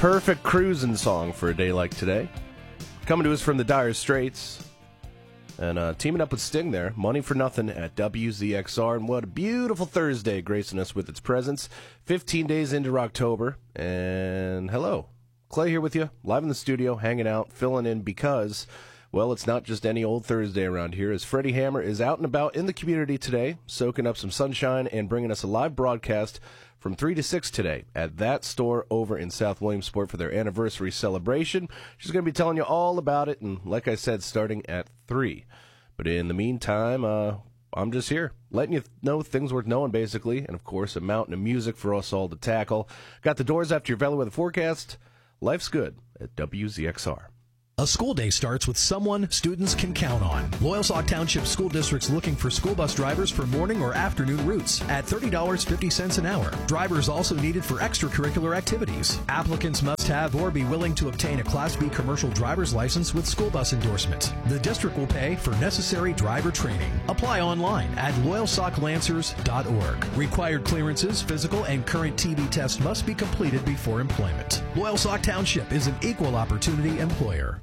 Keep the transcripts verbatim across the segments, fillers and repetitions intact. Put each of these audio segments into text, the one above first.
perfect cruising song for a day like today. Coming to us from the Dire Straits. And uh, teaming up with Sting there, Money for Nothing at W Z X R. And what a beautiful Thursday gracing us with its presence. fifteen days into October. And hello, Clay here with you, live in the studio, hanging out, filling in because, well, it's not just any old Thursday around here, as Freddie Hammer is out and about in the community today, soaking up some sunshine and bringing us a live broadcast from three to six today at that store over in South Williamsport for their anniversary celebration. She's going to be telling you all about it, and like I said, starting at three. But in the meantime, uh, I'm just here, letting you know things worth knowing, basically, and, of course, a mountain of music for us all to tackle. Got the doors after your Valley Weather forecast. Life's good at W Z X R. A school day starts with someone students can count on. Loyalsock Township School District's looking for school bus drivers for morning or afternoon routes at thirty dollars and fifty cents an hour. Drivers also needed for extracurricular activities. Applicants must have or be willing to obtain a Class B commercial driver's license with school bus endorsement. The district will pay for necessary driver training. Apply online at loyalsock lancers dot org. Required clearances, physical, and current T B test must be completed before employment. Loyalsock Township is an equal opportunity employer.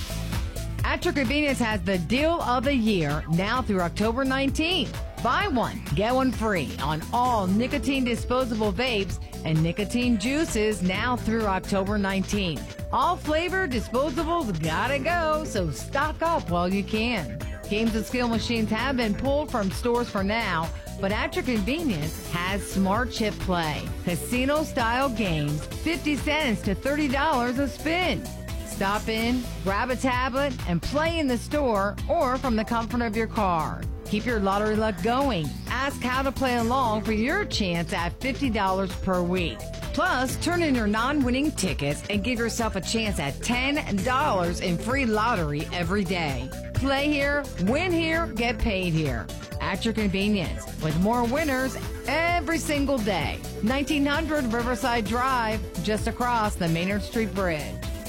At Your Convenience has the deal of the year now through October nineteenth. Buy one, get one free on all nicotine disposable vapes and nicotine juices now through October nineteenth. All flavor disposables gotta go, so stock up while you can. Games and skill machines have been pulled from stores for now, but At Your Convenience has Smart Chip Play. Casino-style games, fifty cents to thirty dollars a spin. Stop in, grab a tablet, and play in the store or from the comfort of your car. Keep your lottery luck going. Ask how to play along for your chance at fifty dollars per week. Plus, turn in your non-winning tickets and give yourself a chance at ten dollars in free lottery every day. Play here, win here, get paid here. At Your Convenience, with more winners every single day. nineteen hundred Riverside Drive, just across the Maynard Street Bridge.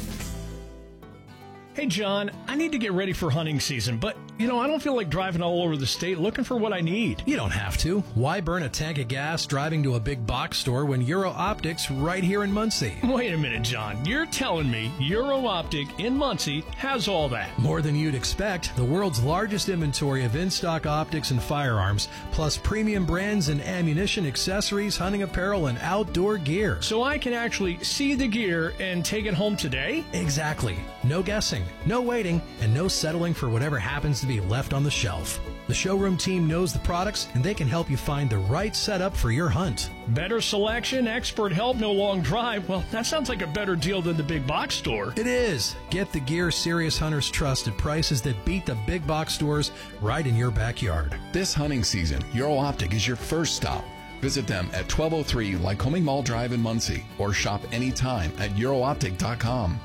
Hey, John, I need to get ready for hunting season, but, you know, I don't feel like driving all over the state looking for what I need. You don't have to. Why burn a tank of gas driving to a big box store when Euro Optics right here in Muncie? Wait a minute, John. You're telling me Euro Optic in Muncie has all that? More than you'd expect. The world's largest inventory of in-stock optics and firearms, plus premium brands and ammunition, accessories, hunting apparel, and outdoor gear. So I can actually see the gear and take it home today? Exactly. No guessing, no waiting, and no settling for whatever happens to be left on the shelf. The showroom team knows the products, and they can help you find the right setup for your hunt. Better selection, expert help, no long drive. Well, that sounds like a better deal than the big box store. It is. Get the gear serious hunters trust at prices that beat the big box stores right in your backyard. This hunting season, Euro Optic is your first stop. Visit them at twelve oh three Lycoming Mall Drive in Muncie or shop anytime at euro optic dot com.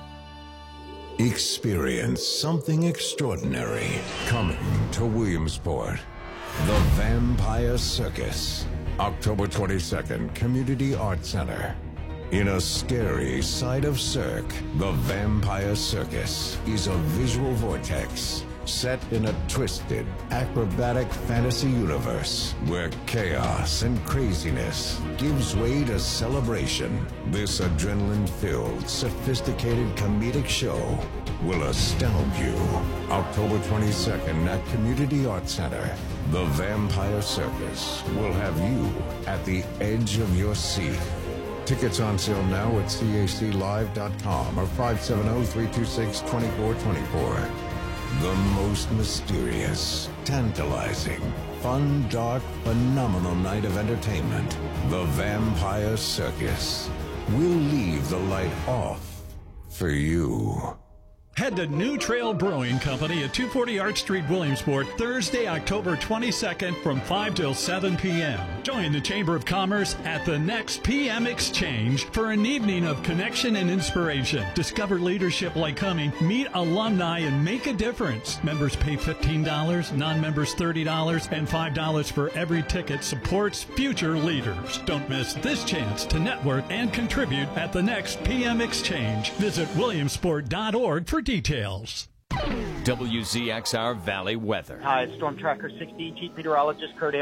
Experience something extraordinary coming to Williamsport. The Vampire Circus. October twenty-second, Community Arts Center. In a scary side of Cirque, the Vampire Circus is a visual vortex set in a twisted, acrobatic fantasy universe where chaos and craziness gives way to celebration. This adrenaline-filled, sophisticated comedic show will astound you. October twenty-second at Community Arts Center, the Vampire Circus will have you at the edge of your seat. Tickets on sale now at C A C live dot com or five seven zero, three two six, two four two four. The most mysterious, tantalizing, fun, dark, phenomenal night of entertainment. The Vampire Circus. We'll leave the light off for you. Head to New Trail Brewing Company at two forty Arch Street, Williamsport, Thursday, October twenty-second from five till seven p.m. Join the Chamber of Commerce at the next P M Exchange for an evening of connection and inspiration. Discover leadership like Cumming, meet alumni, and make a difference. Members pay fifteen dollars, non-members thirty dollars, and five dollars for every ticket supports future leaders. Don't miss this chance to network and contribute at the next P M Exchange. Visit williamsport dot org for details. W Z X R Valley Weather. Hi, it's Storm Tracker sixty Chief Meteorologist Kurt Aaron.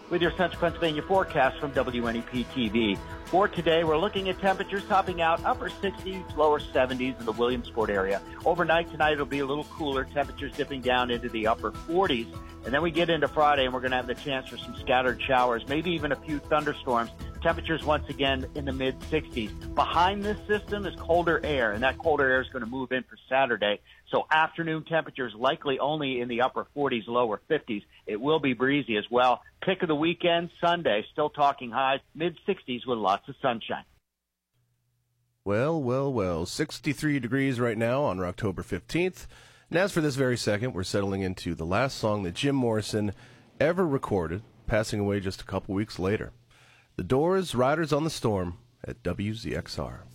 with your Central Pennsylvania forecast from W N E P T V. For today, we're looking at temperatures topping out upper sixties, lower seventies in the Williamsport area. Overnight tonight, it'll be a little cooler, temperatures dipping down into the upper forties. And then we get into Friday, and we're going to have the chance for some scattered showers, maybe even a few thunderstorms. Temperatures once again in the mid-sixties. Behind this system is colder air, and that colder air is going to move in for Saturday. So afternoon temperatures likely only in the upper forties, lower fifties. It will be breezy as well. Pick of the weekend, Sunday, still talking highs, mid-sixties with lots of sunshine. Well, well, well, sixty-three degrees right now on October fifteenth. And as for this very second, we're settling into the last song that Jim Morrison ever recorded, passing away just a couple weeks later. The Doors, Riders on the Storm at W Z X R.